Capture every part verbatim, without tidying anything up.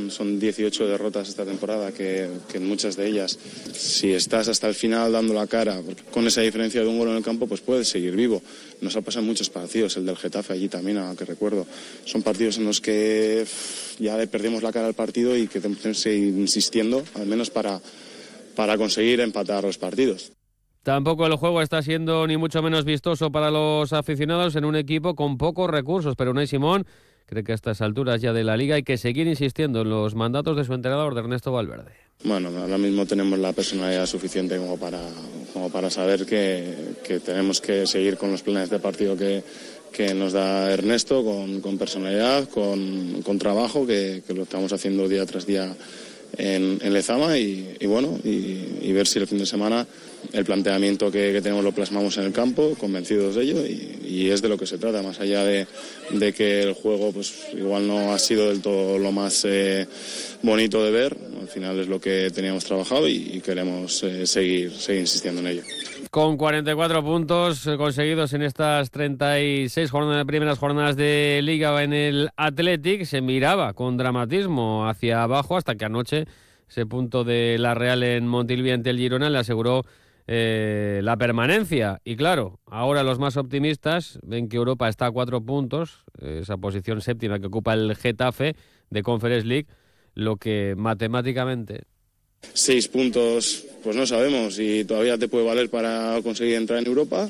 son, son dieciocho derrotas esta temporada, que, que en muchas de ellas, si estás hasta el final dando la cara, con esa diferencia de un gol en el campo, pues puedes seguir vivo. Nos ha pasado en muchos partidos, el del Getafe allí también, a que recuerdo. Son partidos en los que ya le perdimos la cara al partido y que tenemos que seguir insistiendo, al menos para, para conseguir empatar los partidos. Tampoco el juego está siendo ni mucho menos vistoso para los aficionados en un equipo con pocos recursos, pero Unai Simón cree que a estas alturas ya de la Liga hay que seguir insistiendo en los mandatos de su entrenador, de Ernesto Valverde. Bueno, ahora mismo tenemos la personalidad suficiente como para, como para saber que, que tenemos que seguir con los planes de partido que, que nos da Ernesto, con, con personalidad, con, con trabajo, que, que lo estamos haciendo día tras día en, en Lezama y, y bueno, y, y ver si el fin de semana el planteamiento que, que tenemos lo plasmamos en el campo, convencidos de ello, y, y es de lo que se trata, más allá de, de que el juego pues igual no ha sido del todo lo más eh, bonito de ver, al final es lo que teníamos trabajado y, y queremos eh, seguir, seguir insistiendo en ello. Con cuarenta y cuatro puntos conseguidos en estas treinta y seis jornadas, primeras jornadas de Liga en el Athletic, se miraba con dramatismo hacia abajo hasta que anoche ese punto de la Real en Montilivi ante el Girona le aseguró eh, la permanencia. Y claro, ahora los más optimistas ven que Europa está a cuatro puntos, esa posición séptima que ocupa el Getafe de Conference League, lo que matemáticamente... Seis puntos, pues no sabemos, y todavía te puede valer para conseguir entrar en Europa.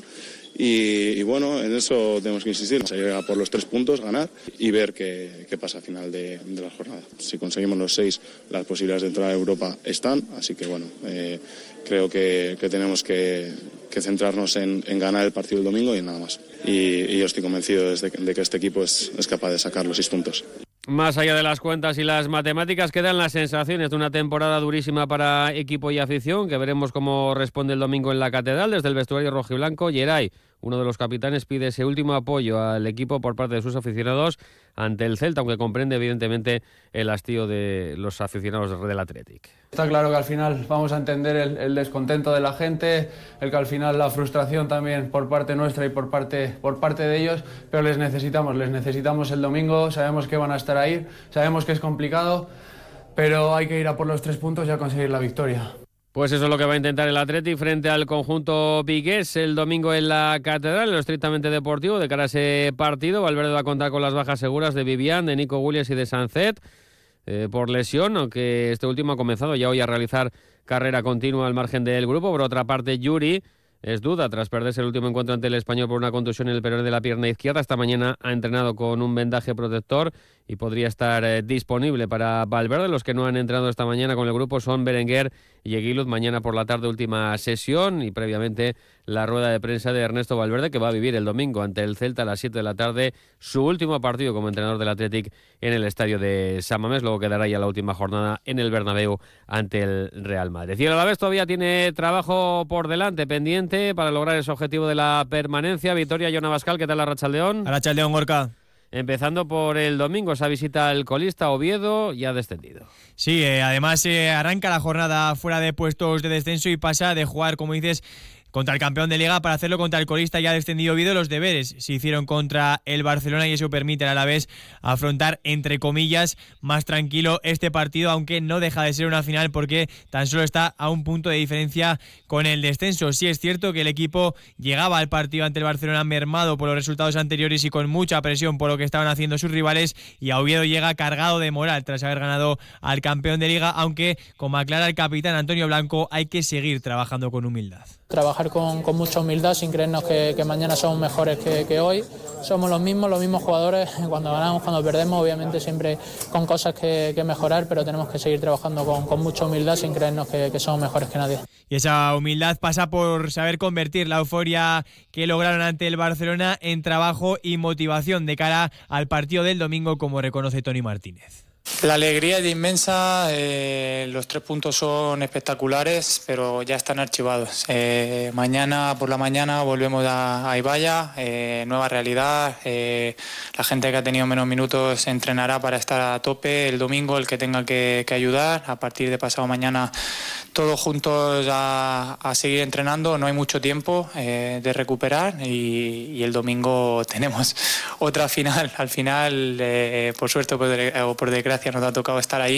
Y, y bueno, en eso tenemos que insistir, se llega por los tres puntos, ganar y ver qué, qué pasa al final de, de la jornada. Si conseguimos los seis, las posibilidades de entrar a Europa están, así que bueno, eh, creo que, que tenemos que, que centrarnos en, en ganar el partido el domingo y nada más. Y, y yo estoy convencido de, de que este equipo es, es capaz de sacar los seis puntos. Más allá de las cuentas y las matemáticas, quedan las sensaciones de una temporada durísima para equipo y afición, que veremos cómo responde el domingo en la Catedral. Desde el vestuario rojiblanco, Geray, uno de los capitanes, pide ese último apoyo al equipo por parte de sus aficionados ante el Celta, aunque comprende evidentemente el hastío de los aficionados del Athletic. Está claro que al final vamos a entender el, el descontento de la gente, el que al final la frustración también por parte nuestra y por parte, por parte de ellos, pero les necesitamos, les necesitamos el domingo, sabemos que van a estar ahí, sabemos que es complicado, pero hay que ir a por los tres puntos y a conseguir la victoria. Pues eso es lo que va a intentar el Athletic frente al conjunto vigués el domingo en la Catedral, en lo estrictamente deportivo. De cara a ese partido, Valverde va a contar con las bajas seguras de Vivian, de Nico Williams y de Sancet eh, por lesión, aunque este último ha comenzado ya hoy a realizar carrera continua al margen del grupo. Por otra parte, Yuri es duda tras perderse el último encuentro ante el Español por una contusión en el perón de la pierna izquierda. Esta mañana ha entrenado con un vendaje protector y podría estar eh, disponible para Valverde. Los que no han entrenado esta mañana con el grupo son Berenguer y Eguiluz. Mañana por la tarde última sesión y previamente la rueda de prensa de Ernesto Valverde, que va a vivir el domingo ante el Celta a las siete de la tarde su último partido como entrenador del Athletic en el estadio de San Mamés. Luego quedará ya la última jornada en el Bernabéu ante el Real Madrid. Y el Alavés todavía tiene trabajo por delante pendiente para lograr ese objetivo de la permanencia. Victoria, Jon Abascal, ¿qué tal la Arratsaldeón? Arratsaldeón, Gorka. Empezando por el domingo, esa visita al colista Oviedo, ya descendido. Sí, eh, además eh, arranca la jornada fuera de puestos de descenso y pasa de jugar, como dices, contra el campeón de Liga para hacerlo contra el colista ya descendido Oviedo. Los deberes se hicieron contra el Barcelona y eso permite al Alavés afrontar, entre comillas, más tranquilo este partido, aunque no deja de ser una final porque tan solo está a un punto de diferencia con el descenso. Sí es cierto que el equipo llegaba al partido ante el Barcelona mermado por los resultados anteriores y con mucha presión por lo que estaban haciendo sus rivales, y a Oviedo llega cargado de moral tras haber ganado al campeón de Liga, aunque, como aclara el capitán Antonio Blanco, hay que seguir trabajando con humildad. Trabajar con, con mucha humildad sin creernos que, que mañana somos mejores que, que hoy. Somos los mismos, los mismos jugadores. Cuando ganamos, cuando perdemos, obviamente siempre con cosas que, que mejorar, pero tenemos que seguir trabajando con, con mucha humildad sin creernos que, que somos mejores que nadie. Y esa humildad pasa por saber convertir la euforia que lograron ante el Barcelona en trabajo y motivación de cara al partido del domingo, como reconoce Toni Martínez. La alegría es inmensa, eh, los tres puntos son espectaculares, pero ya están archivados. Eh, mañana por la mañana volvemos a, a Ibaya, eh, nueva realidad, eh, la gente que ha tenido menos minutos entrenará para estar a tope. El domingo el que tenga que, que ayudar, a partir de pasado mañana todos juntos a, a seguir entrenando. No hay mucho tiempo eh, de recuperar y, y el domingo tenemos otra final. Al final, eh, por suerte o por, por desgracia, nos ha tocado estar ahí.